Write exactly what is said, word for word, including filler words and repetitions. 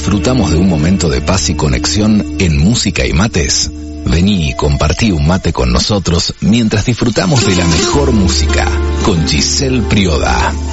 disfrutamos de un momento de paz y conexión en música y mates? Vení y compartí un mate con nosotros mientras disfrutamos de la mejor música con Giselle Prioda.